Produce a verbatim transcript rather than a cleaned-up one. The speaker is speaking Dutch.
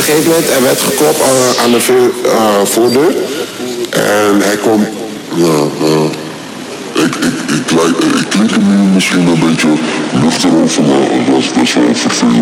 gegeven moment, er werd geklopt aan, aan de ve- uh, voordeur. En hij komt... Ja, ja. Ik, ik, ik, lijk, ik klink nu misschien een beetje nuchter over, maar dat is best wel vervelend.